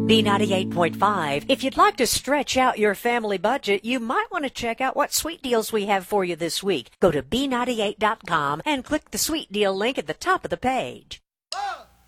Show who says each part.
Speaker 1: B98.5. If you'd like to stretch out your family budget, you might want to check out what sweet deals we have for you this week. Go to B98.com and click the sweet deal link at the top of the page.